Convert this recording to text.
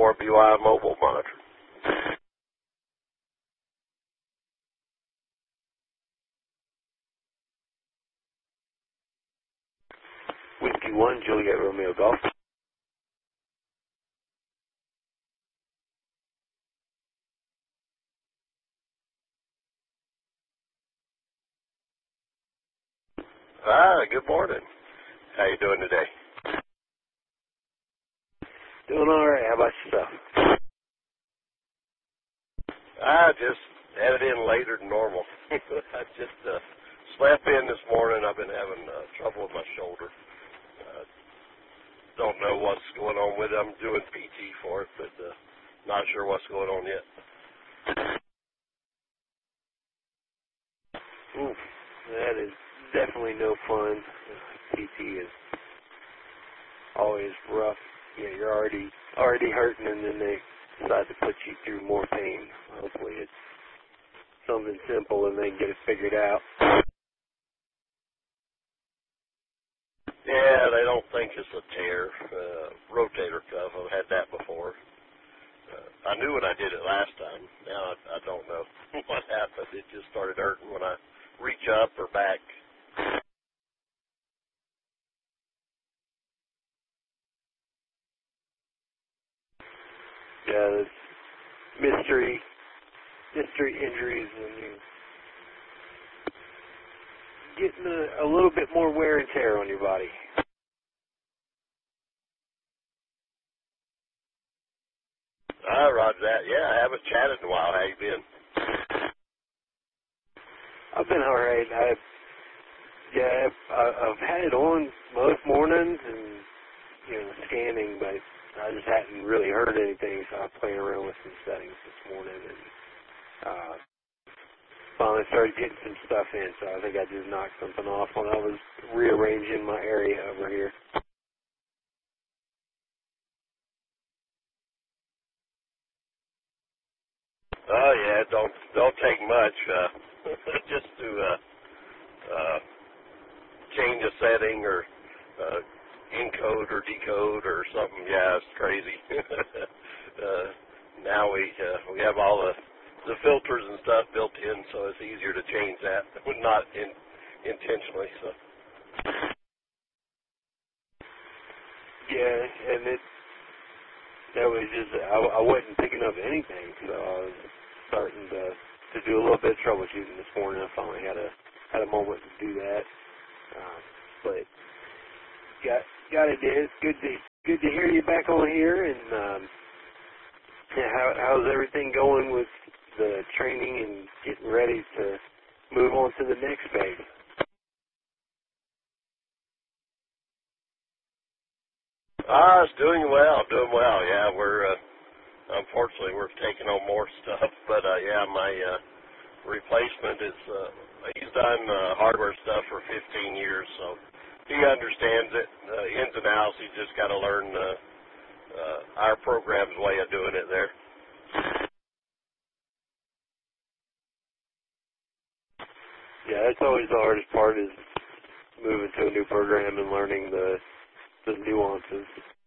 4BY mobile monitor. Whiskey 1, Juliet Romeo Golf. Good morning. How you doing today? Doing all right. How about yourself? I just headed in later than normal. I just slept in this morning. I've been having trouble with my shoulder. Don't know what's going on with it. I'm doing PT for it, but not sure what's going on yet. Oof, that is definitely no fun. PT is always rough. Yeah, you're already hurting, and then they decide to put you through more pain. Hopefully it's something simple and they can get it figured out. Yeah, they don't think it's a tear. Rotator cuff. I've had that before. I knew when I did it last time. Now I don't know what happened. It just started hurting when I reach up or back. Yeah, it's mystery injuries when you getting a little bit more wear and tear on your body. Roger that. Yeah, I haven't chatted in a while. How you been? I've been all right. I've had it on most mornings and scanning, but I just hadn't really heard anything, so I was playing around with some settings this morning and finally started getting some stuff in, so I think I just knocked something off when I was rearranging my area over here. Oh yeah, don't take much. Just to change a setting or encode or decode or something. Yeah, it's crazy. Now we have all the filters and stuff built in, so it's easier to change that, not intentionally. So. Yeah, and that was just I wasn't picking up anything, so I was starting to do a little bit of troubleshooting this morning. I finally had a moment to do that, but got it. It's good to hear you back on here. And how's everything going with the training and getting ready to move on to the next phase? It's doing well. Yeah, unfortunately we're taking on more stuff, but yeah, my replacement is he's done hardware stuff for 15 years, so he understands it ins and outs. He's just got to learn our program's way of doing it there. Yeah, that's always the hardest part, is moving to a new program and learning the nuances.